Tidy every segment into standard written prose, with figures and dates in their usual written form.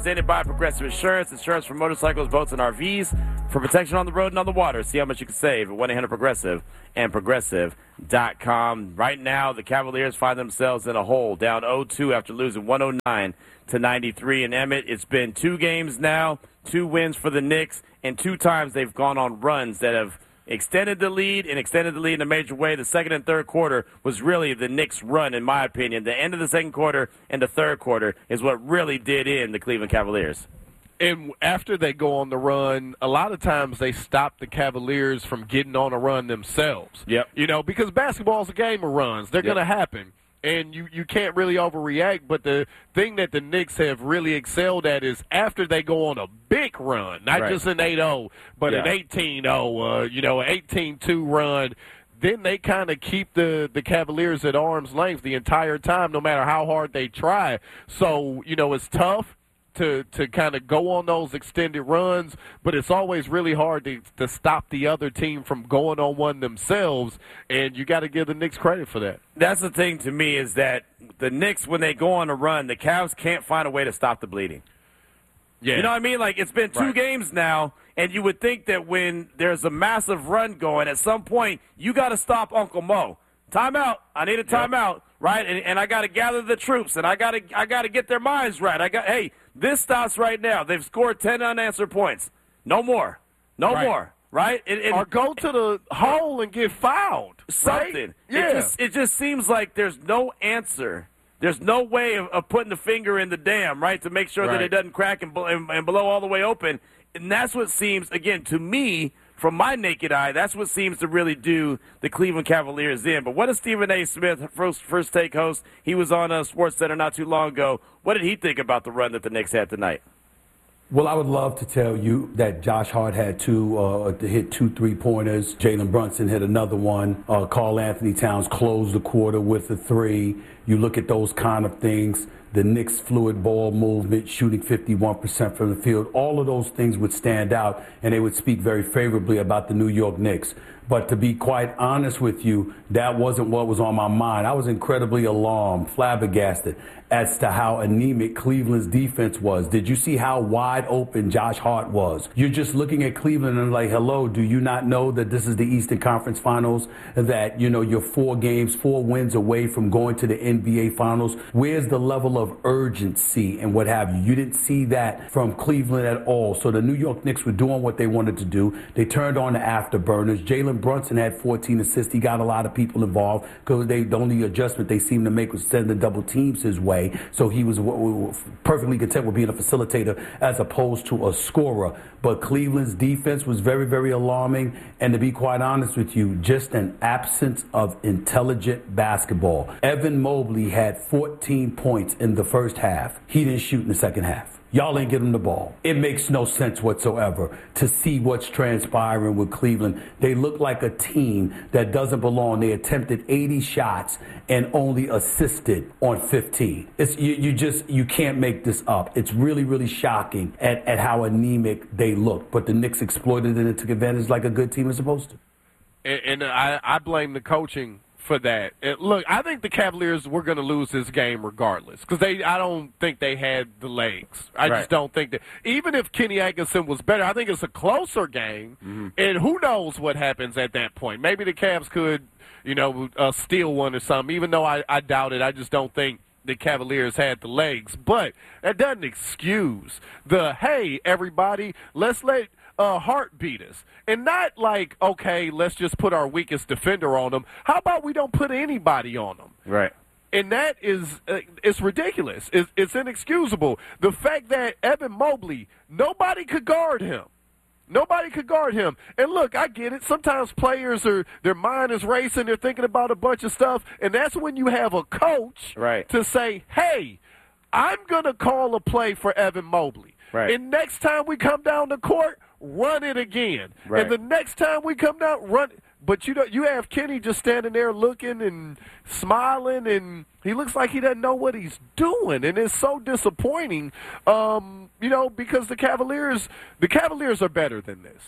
Presented by Progressive Insurance. Insurance for motorcycles, boats, and RVs. For protection on the road and on the water. See how much you can save at 1-800-PROGRESSIVE and Progressive.com. Right now, the Cavaliers find themselves in a hole, down 0-2 after losing 109-93. And Emmett, it's been 2 games now, 2 wins for the Knicks, and 2 times they've gone on runs that have extended the lead in a major way. The second and third quarter was really the Knicks' run, in my opinion. The end of the second quarter and the third quarter is what really did in the Cleveland Cavaliers. And after they go on the run, a lot of times they stop the Cavaliers from getting on a run themselves. Yep. You know, because basketball is a game of runs. They're going to happen. And you can't really overreact, but the thing that the Knicks have really excelled at is after they go on a big run, not just an 8-0, but an 18-0, an 18-2 run, then they kind of keep the Cavaliers at arm's length the entire time, no matter how hard they try. So, it's tough to kind of go on those extended runs, but it's always really hard to stop the other team from going on one themselves, and you got to give the Knicks credit for that. That's the thing to me is that the Knicks, when they go on a run, the Cavs can't find a way to stop the bleeding. Yeah. You know what I mean? Like, it's been 2 games now, and you would think that when there's a massive run going, at some point, you got to stop Uncle Mo. Timeout. I need a timeout, right? And I got to gather the troops, and I got to get their minds right. Hey, this stops right now. They've scored 10 unanswered points. No more. No more. Right? Or go to the hole and get fouled. Something. Right? Yeah. It just seems like there's no answer. There's no way of putting the finger in the dam, right, to make sure that it doesn't crack and blow all the way open. And that's what seems, again, to me, from my naked eye, that's what seems to really do the Cleveland Cavaliers in. But what does Stephen A. Smith, first take host, he was on SportsCenter not too long ago, what did he think about the run that the Knicks had tonight? Well, I would love to tell you that Josh Hart had to hit 2 3-pointers. Jalen Brunson hit another one. Karl Anthony Towns closed the quarter with a 3. You look at those kind of things. The Knicks' fluid ball movement, shooting 51% from the field, all of those things would stand out, and they would speak very favorably about the New York Knicks. But to be quite honest with you, that wasn't what was on my mind. I was incredibly alarmed, flabbergasted as to how anemic Cleveland's defense was. Did you see how wide open Josh Hart was? You're just looking at Cleveland and like, hello, do you not know that this is the Eastern Conference Finals, that, you're 4 wins away from going to the NBA Finals? Where's the level of urgency and what have you? You didn't see that from Cleveland at all. So the New York Knicks were doing what they wanted to do. They turned on the afterburners. Jalen Brunson had 14 assists. He got a lot of people involved because the only adjustment they seemed to make was sending double teams his way. So he was perfectly content with being a facilitator as opposed to a scorer. But Cleveland's defense was very, very alarming. And to be quite honest with you, just an absence of intelligent basketball. Evan Mobley had 14 points in the first half. He didn't shoot in the second half. Y'all ain't give him the ball. It makes no sense whatsoever to see what's transpiring with Cleveland. They look like a team that doesn't belong. They attempted 80 shots and only assisted on 15. You can't make this up. It's really, really shocking at how anemic they look. But the Knicks exploited it and took advantage like a good team is supposed to. And I blame the coaching for that. Look, I think the Cavaliers were going to lose this game regardless because I don't think they had the legs. I just don't think that. Even if Kenny Atkinson was better, I think it's a closer game, and who knows what happens at that point. Maybe the Cavs could, steal one or something, even though I doubt it. I just don't think the Cavaliers had the legs. But that doesn't excuse hey, everybody, let's let Hart beat us. And not like, okay, let's just put our weakest defender on them. How about we don't put anybody on them? Right. And that is, it's ridiculous. It's inexcusable. The fact that Evan Mobley, nobody could guard him. Nobody could guard him. And look, I get it. Sometimes players their mind is racing. They're thinking about a bunch of stuff. And that's when you have a coach to say, hey, I'm going to call a play for Evan Mobley. Right. And next time we come down the court, run it again. Right. And the next time we come down, run. But you have Kenny just standing there looking and smiling, and he looks like he doesn't know what he's doing, and it's so disappointing. Because the Cavaliers are better than this.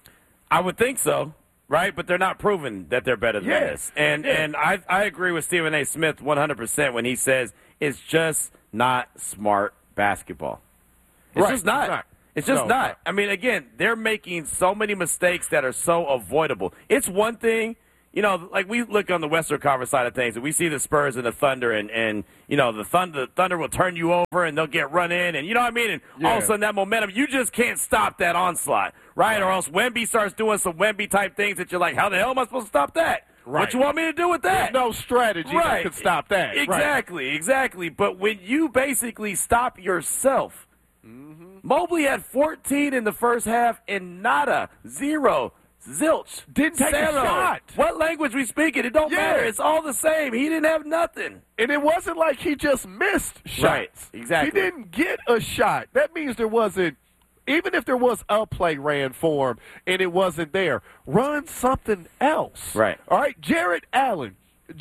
I would think so, right? But they're not proving that they're better than this. And I agree with Stephen A. Smith 100% when he says it's just not smart basketball. It's just not. It's just not. I mean, again, they're making so many mistakes that are so avoidable. It's one thing, like we look on the Western Conference side of things, and we see the Spurs and the Thunder, and the Thunder will turn you over, and they'll get run in, and you know what I mean? And all of a sudden that momentum, you just can't stop that onslaught, right? Or else Wemby starts doing some Wemby-type things that you're like, how the hell am I supposed to stop that? Right. What you want me to do with that? There's no strategy that could stop that. Exactly. But when you basically stop yourself, Mobley had 14 in the first half and nada, zero, zilch. Didn't take a shot. What language we speaking? It don't matter. It's all the same. He didn't have nothing. And it wasn't like he just missed shots. Right, exactly. He didn't get a shot. That means there wasn't, even if there was a play ran for him and it wasn't there, run something else. Right. All right, Jared Allen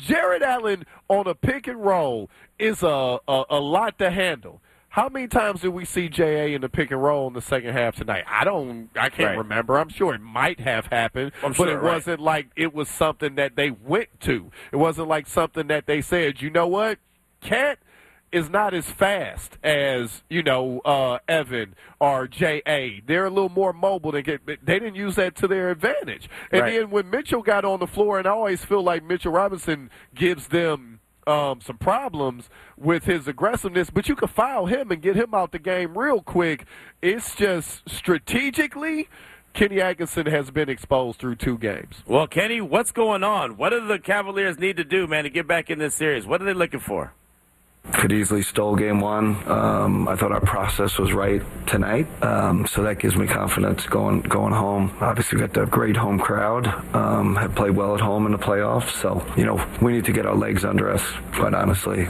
on a pick and roll is a lot to handle. How many times did we see J.A. in the pick and roll in the second half tonight? I can't remember. I'm sure it might have happened, but it wasn't like it was something that they went to. It wasn't like something that they said, you know what, Cat is not as fast as, Evan or J.A. They're a little more mobile. They didn't use that to their advantage. And then when Mitchell got on the floor, and I always feel like Mitchell Robinson gives them some problems with his aggressiveness, but you could foul him and get him out the game real quick. It's just strategically, Kenny Atkinson has been exposed through 2 games. Well, Kenny, what's going on? What do the Cavaliers need to do, man, to get back in this series? What are they looking for? Could easily stole game 1. I thought our process was right tonight, so that gives me confidence going home. Obviously, we got the great home crowd. Have played well at home in the playoffs, so we need to get our legs under us. Quite honestly,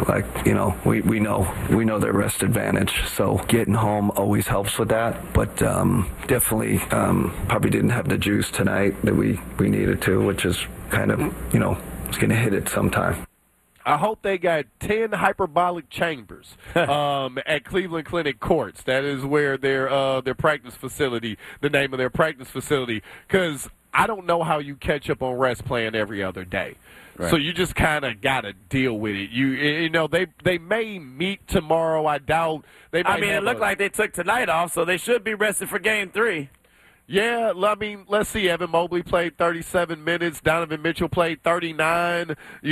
we know their rest advantage, so getting home always helps with that. But definitely, probably didn't have the juice tonight that we needed to, which is kind of it's going to hit it sometime. I hope they got 10 hyperbolic chambers at Cleveland Clinic Courts. That is where their practice facility, the name of their practice facility, because I don't know how you catch up on rest playing every other day. Right. So you just kind of got to deal with it. They may meet tomorrow. I doubt they might. It looked like they took tonight off, so they should be rested for Game 3. Yeah, let's see. Evan Mobley played 37 minutes. Donovan Mitchell played 39.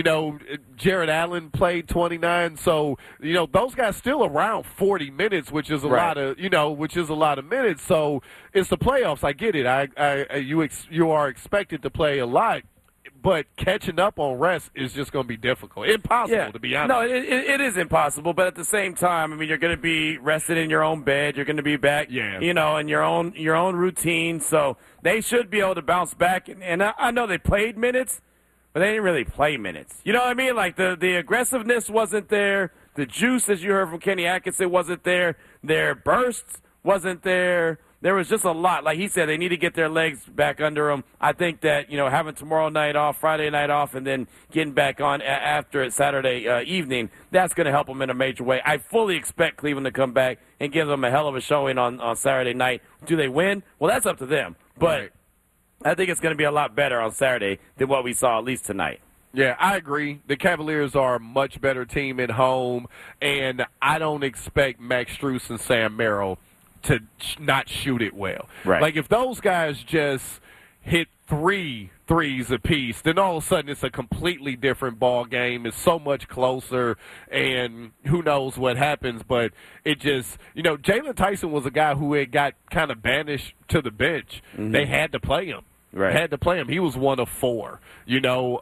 Jared Allen played 29. So, those guys still around 40 minutes, which is a lot of, which is a lot of minutes. So it's the playoffs. I get it. You are expected to play a lot. But catching up on rest is just going to be difficult. Impossible, to be honest. No, it is impossible. But at the same time, you're going to be rested in your own bed. You're going to be back, in your own routine. So they should be able to bounce back. And I know they played minutes, but they didn't really play minutes. You know what I mean? Like the aggressiveness wasn't there. The juice, as you heard from Kenny Atkinson, wasn't there. Their bursts wasn't there. There was just a lot. Like he said, they need to get their legs back under them. I think that, having tomorrow night off, Friday night off, and then getting back on after it Saturday evening, that's going to help them in a major way. I fully expect Cleveland to come back and give them a hell of a showing on Saturday night. Do they win? Well, that's up to them. But I think it's going to be a lot better on Saturday than what we saw, at least tonight. Yeah, I agree. The Cavaliers are a much better team at home, and I don't expect Max Strus and Sam Merrill to not shoot it well. Right. Like, if those guys just hit 3 threes apiece, then all of a sudden it's a completely different ball game. It's so much closer, and who knows what happens. But it just, Jalen Tyson was a guy who had got kind of banished to the bench. Mm-hmm. They had to play him. Right. Had to play him. He was 1 of 4, and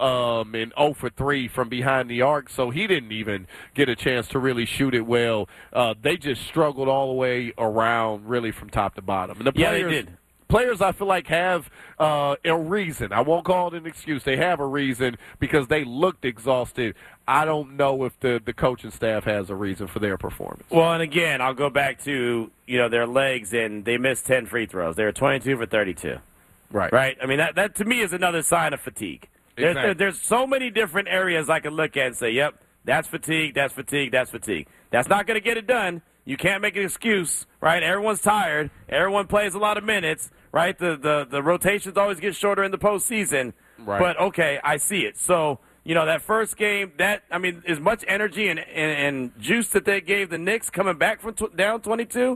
0 for 3 from behind the arc, so he didn't even get a chance to really shoot it well. They just struggled all the way around, really, from top to bottom. And the players, they did. Players, I feel like, have a reason. I won't call it an excuse. They have a reason because they looked exhausted. I don't know if the coaching staff has a reason for their performance. Well, and again, I'll go back to, their legs, and they missed 10 free throws. They were 22 for 32. Right. That to me is another sign of fatigue. Exactly. There's so many different areas I can look at and say, yep, that's fatigue, that's fatigue, that's fatigue. That's not going to get it done. You can't make an excuse, right? Everyone's tired. Everyone plays a lot of minutes, right? The rotations always get shorter in the postseason. Right. But, okay, I see it. So, that first game, as much energy and juice that they gave the Knicks coming back from down 22,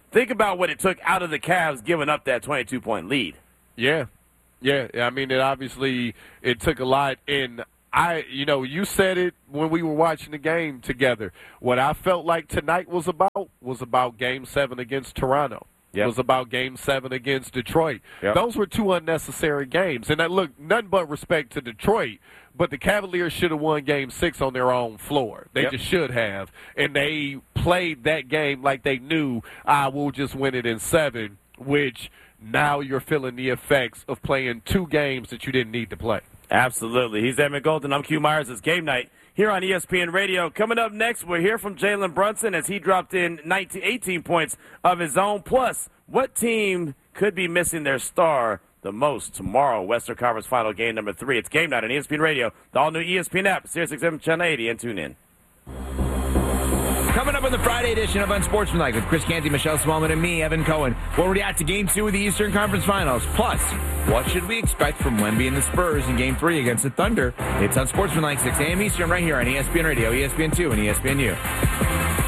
think about what it took out of the Cavs giving up that 22-point lead. Yeah. I mean, it took a lot. And you said it when we were watching the game together. What I felt like tonight was about Game 7 against Toronto. Yep. It was about Game 7 against Detroit. Yep. Those were two unnecessary games. And look, nothing but respect to Detroit, but the Cavaliers should have won Game 6 on their own floor. They just should have. And they played that game like they knew, we'll just win it in 7, which now you're feeling the effects of playing 2 games that you didn't need to play. Absolutely. He's Edmund Golden. I'm Q Myers. It's Game Night here on ESPN Radio. Coming up next, we'll hear from Jalen Brunson as he dropped in 18 points of his own. Plus, what team could be missing their star the most tomorrow? Western Conference Final Game number 3. It's Game Night on ESPN Radio, the all-new ESPN app, SiriusXM Channel 80, and tune in. Coming up on the Friday edition of Unsportsmanlike with Chris Canty, Michelle Smallman, and me, Evan Cohen, we'll react to Game 2 of the Eastern Conference Finals. Plus, what should we expect from Wemby and the Spurs in Game 3 against the Thunder? It's Unsportsmanlike, 6 a.m. Eastern, right here on ESPN Radio, ESPN2, and ESPNU.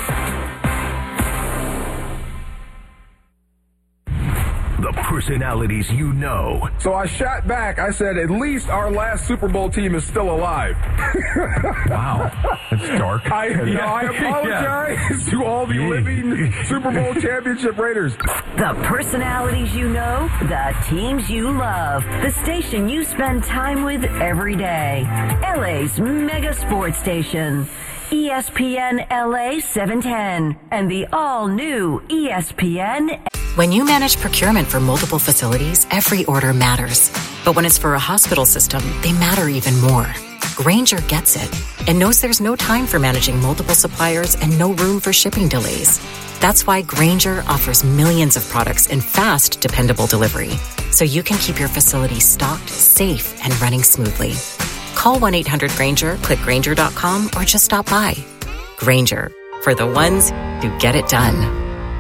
The personalities you know. So I shot back. I said, at least our last Super Bowl team is still alive. Wow. That's dark. I apologize to all the living Super Bowl championship Raiders. The personalities you know, the teams you love, the station you spend time with every day. LA's mega sports station. ESPN LA 710 and the all-new ESPN. When you manage procurement for multiple facilities, every order matters. But when it's for a hospital system, they matter even more. Grainger gets it and knows there's no time for managing multiple suppliers and no room for shipping delays. That's why Grainger offers millions of products in fast, dependable delivery, so you can keep your facility stocked, safe, and running smoothly. Call 1-800-GRAINGER, click Grainger.com, or just stop by. Grainger, for the ones who get it done.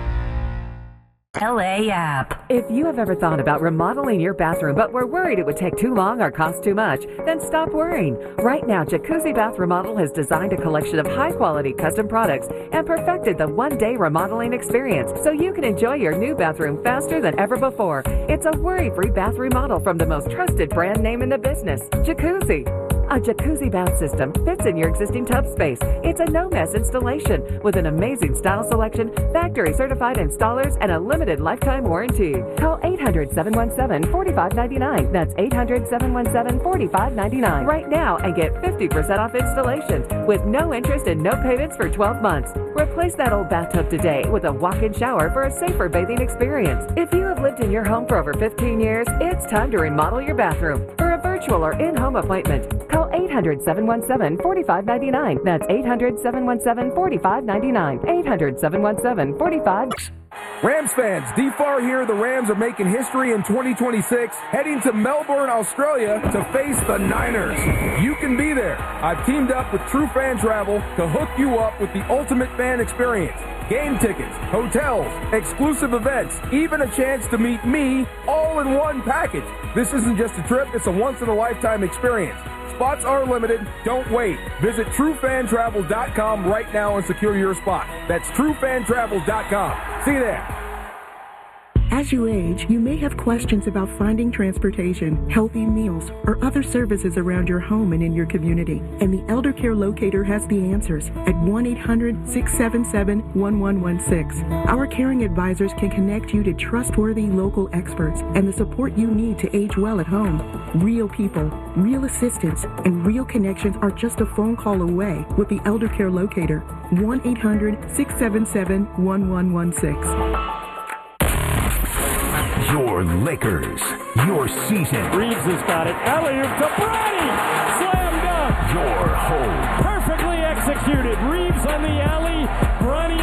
LA app. If you have ever thought about remodeling your bathroom but were worried it would take too long or cost too much, then stop worrying. Right now, Jacuzzi Bath Remodel has designed a collection of high-quality custom products and perfected the one-day remodeling experience so you can enjoy your new bathroom faster than ever before. It's a worry-free bath remodel from the most trusted brand name in the business, Jacuzzi. A jacuzzi bath system fits in your existing tub space. It's a no-mess installation with an amazing style selection, factory-certified installers, and a limited lifetime warranty. Call 800-717-4599. That's 800-717-4599 right now and get 50% off installations with no interest and no payments for 12 months. Replace that old bathtub today with a walk-in shower for a safer bathing experience. If you have lived in your home for over 15 years, it's time to remodel your bathroom. For a virtual or in-home appointment, call 800-717-4599. That's 800-717-4599. 800-717-4599. Rams fans, D-Far here. The Rams are making history in 2026, heading to Melbourne, Australia to face the Niners. You can be there. I've teamed up with True Fan Travel to hook you up with the ultimate fan experience. Game tickets, hotels, exclusive events, even a chance to meet me, all in one package. This isn't just a trip, it's a once-in-a-lifetime experience. Spots are limited. Don't wait. Visit TrueFanTravel.com right now and secure your spot. That's TrueFanTravel.com. See you there. As you age, you may have questions about finding transportation, healthy meals, or other services around your home and in your community. And the Elder Care Locator has the answers at 1-800-677-1116. Our caring advisors can connect you to trustworthy local experts and the support you need to age well at home. Real people, real assistance, and real connections are just a phone call away with the Elder Care Locator. 1-800-677-1116. Your Lakers, your season. Reeves has got it. Alley-oop to Bronny. Slam dunk. Your home. Perfectly executed. Reeves on the alley. Bronny